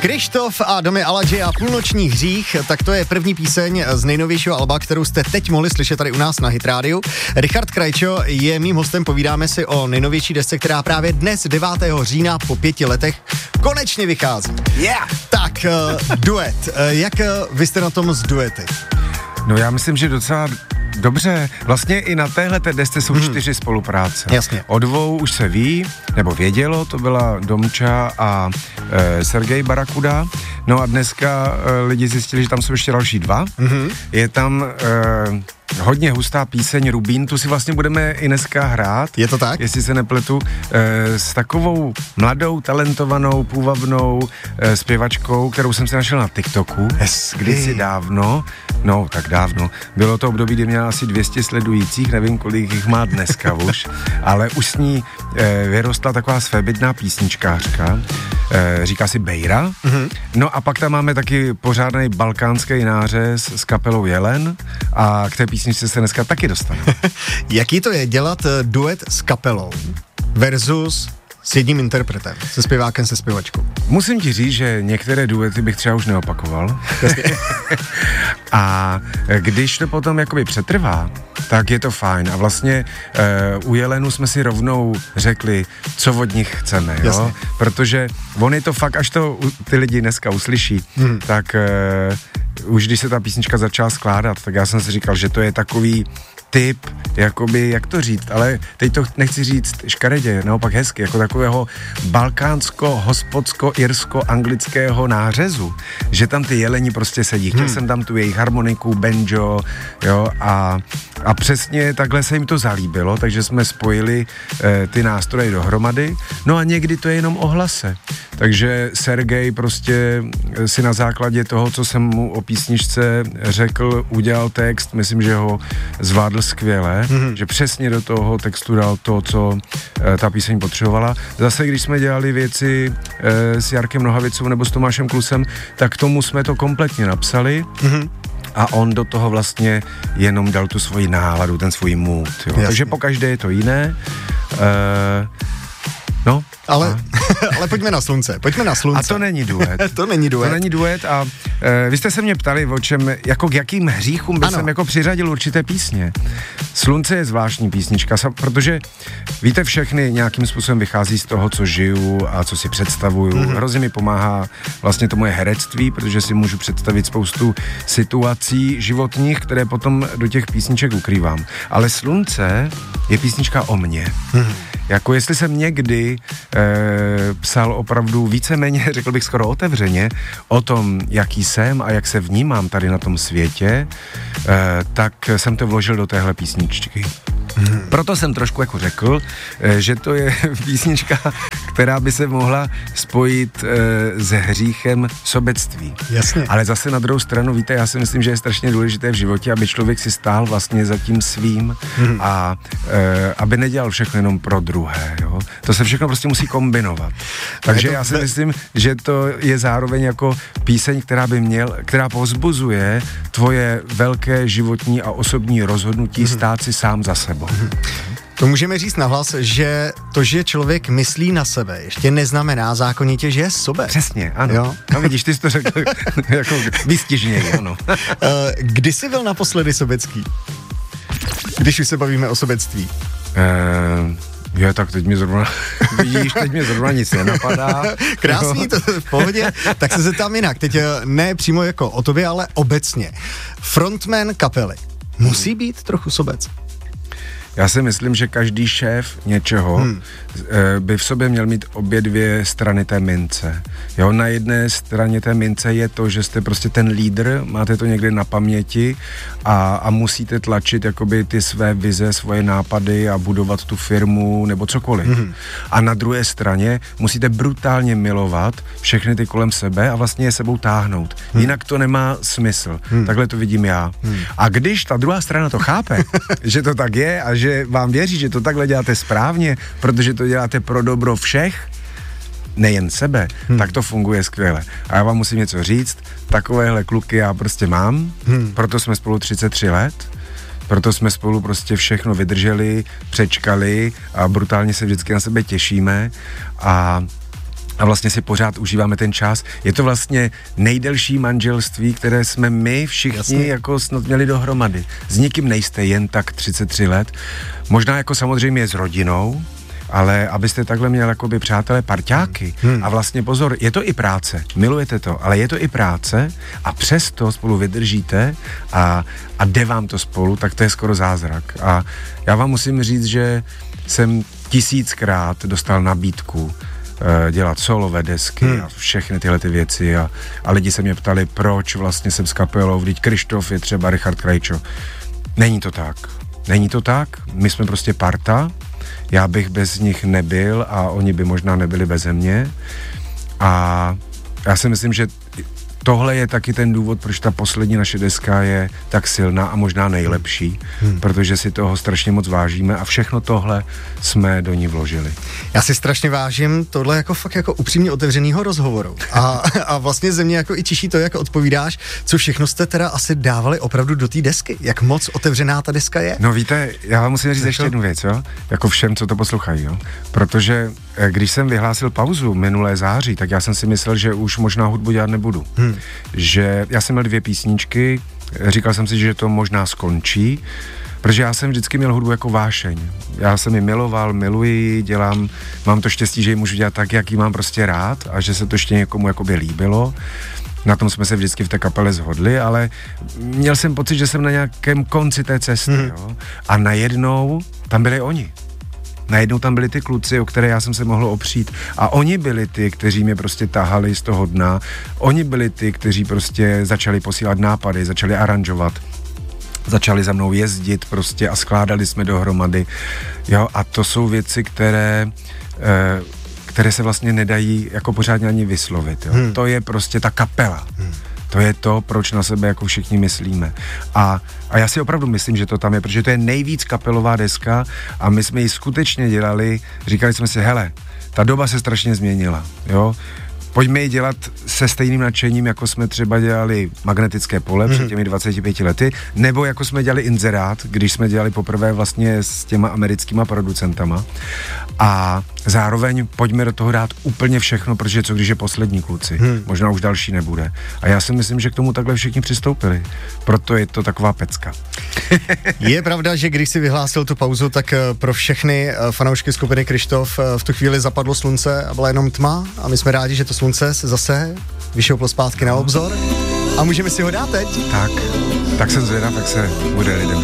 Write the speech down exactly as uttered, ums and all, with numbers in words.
Krištof a Domy Aladži a Půlnoční hřích, tak to je první píseň z nejnovějšího alba, kterou jste teď mohli slyšet tady u nás na Hit Rádiu. Richard Krajčo je mým hostem, povídáme si o nejnovější desce, která právě dnes devátého října po pěti letech konečně vychází. Yeah! Tak, uh, duet. Uh, jak uh, vy jste na tom s duety? No já myslím, že docela dobře. Vlastně i na téhle desce jsou hmm. čtyři spolupráce. Jasně. O dvou už se ví, nebo vědělo, to byla Domča a e, Sergej Barakuda. No a dneska e, lidi zjistili, že tam jsou ještě další dva. Hmm. Je tam e, hodně hustá píseň Rubín, tu si vlastně budeme i dneska hrát. Je to tak? Jestli se nepletu, e, s takovou mladou, talentovanou, půvabnou e, zpěvačkou, kterou jsem si našel na TikToku. Hezky. Kdysi dávno, no tak dávno, bylo to období, kdy měla asi dvě stě sledujících, nevím, kolik jich má dneska už, ale už s ní e, vyrostla taková svébytná písničkářka, e, říká si Bejra. Mm-hmm. No a pak tam máme taky pořádný balkánský nářez s kapelou Jelen a k té písničce se dneska taky dostane. Jaký to je dělat uh, duet s kapelou versus s jedním interpretem, se zpěvákem, se zpěvačkou? Musím ti říct, že některé duety bych třeba už neopakoval. A když to potom jakoby přetrvá, tak je to fajn. A vlastně uh, u Jelenu jsme si rovnou řekli, co od nich chceme, jo? Jasně. Protože on je to fakt, až to ty lidi dneska uslyší, hmm. tak uh, už když se ta písnička začala skládat, tak já jsem si říkal, že to je takový typ, jakoby, jak to říct, ale teď to nechci říct škaredě, naopak hezky, jako takového balkánsko-hospodsko-irsko-anglického nářezu, že tam ty jeleni prostě sedí. Chtěl hmm. jsem tam tu jejich harmoniku, banjo, jo, a, a přesně takhle se jim to zalíbilo, takže jsme spojili eh, ty nástroje dohromady, no a někdy to je jenom o hlase. Takže Sergej prostě si na základě toho, co jsem mu o písničce řekl, udělal text, myslím, že ho zvládl skvěle, mm-hmm. že přesně do toho textu dal to, co e, ta píseň potřebovala. Zase, když jsme dělali věci e, s Jarkem Nohavicou nebo s Tomášem Klusem, tak tomu jsme to kompletně napsali. Mm-hmm. A on do toho vlastně jenom dal tu svoji náladu, ten svůj mood. Jo. Takže pokaždé je to jiné. E, no. Ale, ale pojďme na slunce, pojďme na slunce. A to není duet. to není duet. To není duet a e, vy jste se mě ptali, o čem, jako k jakým hříchům bych jsem jako přiřadil určité písně. Slunce je zvláštní písnička, protože víte, všechny nějakým způsobem vychází z toho, co žiju a co si představuju. Mm-hmm. Hrozně mi pomáhá vlastně to moje herectví, protože si můžu představit spoustu situací životních, které potom do těch písniček ukrývám. Ale Slunce je písnička o mně. Mm-hmm. Jako jestli jsem někdy e, psal opravdu víceméně, řekl bych skoro otevřeně, o tom, jaký jsem a jak se vnímám tady na tom světě, e, tak jsem to vložil do téhle písničky. Hmm. Proto jsem trošku jako řekl, e, že to je písnička, která by se mohla spojit e, s hříchem sobectví. Jasně. Ale zase na druhou stranu, víte, já si myslím, že je strašně důležité v životě, aby člověk si stál vlastně za tím svým hmm. a e, aby nedělal všechno jenom pro druhé, jo. To se všechno prostě musí kombinovat. Takže já si myslím, že to je zároveň jako píseň, která by měl, která povzbuzuje tvoje velké životní a osobní rozhodnutí mm-hmm. stát si sám za sebou. Mm-hmm. To můžeme říct nahlas, že to, že člověk myslí na sebe, ještě neznamená zákonitě, že je sobec. Přesně, ano. Jo? No vidíš, ty jsi to řekl jako výstižněji, ano. Kdy jsi byl naposledy sobecký? Když už se bavíme o sobectví. Uh... Jo, tak teď mi zrovna, vidíš, teď mi zrovna nic nenapadá. Krásný, to v pohodě. Tak se zeptám jinak, teď ne přímo jako o tobě, ale obecně. Frontman kapely musí být trochu sobec? Já si myslím, že každý šéf něčeho hmm. by v sobě měl mít obě dvě strany té mince. Jo, na jedné straně té mince je to, že jste prostě ten lídr, máte to někde na paměti a, a musíte tlačit jakoby ty své vize, svoje nápady a budovat tu firmu nebo cokoliv. Hmm. A na druhé straně musíte brutálně milovat všechny ty kolem sebe a vlastně je sebou táhnout. Hmm. Jinak to nemá smysl. Hmm. Takhle to vidím já. Hmm. A když ta druhá strana to chápe, že to tak je a že že vám věří, že to takhle děláte správně, protože to děláte pro dobro všech, nejen sebe, hmm. tak to funguje skvěle. A já vám musím něco říct, takovéhle kluky já prostě mám, hmm. proto jsme spolu třicet tři let, proto jsme spolu prostě všechno vydrželi, přečkali a brutálně se vždycky na sebe těšíme a a vlastně si pořád užíváme ten čas. Je to vlastně nejdelší manželství, které jsme my všichni Jasně. jako snad měli dohromady. S nikým nejste jen tak třicet tři let. Možná jako samozřejmě s rodinou, ale abyste takhle měl jakoby přátelé, parťáky hmm. a vlastně pozor, je to i práce, milujete to, ale je to i práce a přesto spolu vydržíte a, a jde vám to spolu, tak to je skoro zázrak. A já vám musím říct, že jsem tisíckrát dostal nabídku dělat solové desky hmm. a všechny tyhle ty věci a, a lidi se mě ptali, proč vlastně jsem s kapelou, vždyť Kryštof je třeba Richard Krejčo. Není to tak. Není to tak, my jsme prostě parta, já bych bez nich nebyl a oni by možná nebyli beze mě a já si myslím, že tohle je taky ten důvod, proč ta poslední naše deska je tak silná a možná nejlepší, hmm. protože si toho strašně moc vážíme a všechno tohle jsme do ní vložili. Já si strašně vážím tohle jako fakt jako upřímně otevřenýho rozhovoru a, a vlastně ze mě jako i těší to, jak odpovídáš, co všechno jste teda asi dávali opravdu do té desky, jak moc otevřená ta deska je. No víte, já vám musím říct jako? ještě jednu věc, jo? Jako všem, co to poslouchají, jo? Protože když jsem vyhlásil pauzu minulé září, tak já jsem si myslel, že už možná hudbu dělat nebudu. Hmm. Že já jsem měl dvě písničky, říkal jsem si, že to možná skončí, protože já jsem vždycky měl hudbu jako vášeň. Já jsem ji miloval, miluji, dělám, mám to štěstí, že ji můžu dělat tak, jak ji mám prostě rád a že se to ještě někomu jakoby líbilo. Na tom jsme se vždycky v té kapele shodli, ale měl jsem pocit, že jsem na nějakém konci té cesty, hmm. jo? A najednou tam byli oni. Najednou tam byli ty kluci, o které já jsem se mohl opřít a oni byli ty, kteří mě prostě tahali z toho dna, oni byli ty, kteří prostě začali posílat nápady, začali aranžovat, začali za mnou jezdit prostě a skládali jsme dohromady, jo, a to jsou věci, které, eh, které se vlastně nedají jako pořádně ani vyslovit, jo. Hmm. To je prostě ta kapela. Hmm. To je to, proč na sebe jako všichni myslíme. A, a já si opravdu myslím, že to tam je, protože to je nejvíc kapelová deska a my jsme ji skutečně dělali, říkali jsme si, hele, ta doba se strašně změnila, jo. Pojďme ji dělat se stejným nadšením, jako jsme třeba dělali Magnetické pole mm. před těmi dvaceti pěti lety, nebo jako jsme dělali Inzerát, když jsme dělali poprvé vlastně s těma americkýma producentama. A zároveň pojďme do toho dát úplně všechno, protože co když je poslední, kluci, hmm. možná už další nebude. A já si myslím, že k tomu takhle všichni přistoupili. Proto je to taková pecka. Je pravda, že když si vyhlásil tu pauzu, tak pro všechny fanoušky skupiny Kryštof v tu chvíli zapadlo slunce a byla jenom tma a my jsme rádi, že to slunce se zase vyšouplo zpátky no. na obzor a můžeme si ho dát teď. Tak, tak jsem zvědav, jak se bude lidem